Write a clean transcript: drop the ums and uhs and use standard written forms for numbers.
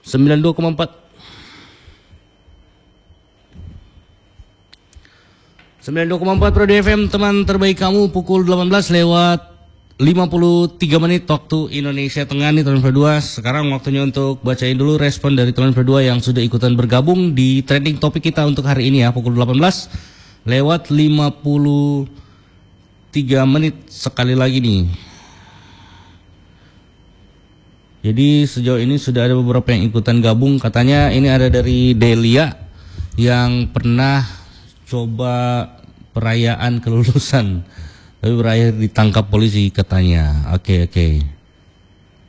92,4. 92,4 Pro FM, teman terbaik kamu, pukul 18 lewat 53 menit waktu Indonesia Tengah nih teman berdua. Sekarang waktunya untuk bacain dulu respon dari teman berdua yang sudah ikutan bergabung di trending topik kita untuk hari ini ya, pukul 18 lewat 53 menit sekali lagi nih. Jadi sejauh ini sudah ada beberapa yang ikutan gabung. Katanya ini ada dari Delia yang pernah coba perayaan kelulusan tapi berakhir ditangkap polisi katanya. Oke.